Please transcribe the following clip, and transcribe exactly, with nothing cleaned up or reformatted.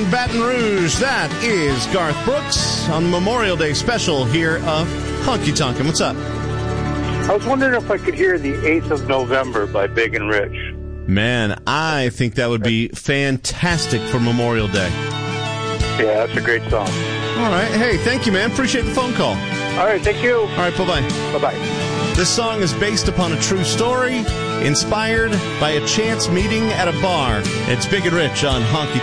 in Baton Rouge. That is Garth Brooks on the Memorial Day special here of Honky Tonkin'. What's up? I was wondering if I could hear the eighth of November by Big and Rich. Man, I think that would be fantastic for Memorial Day. Yeah, that's a great song. All right. Hey, thank you, man. Appreciate the phone call. All right, thank you. All right, bye-bye. Bye-bye. This song is based upon a true story, inspired by a chance meeting at a bar. It's Big and Rich on Honky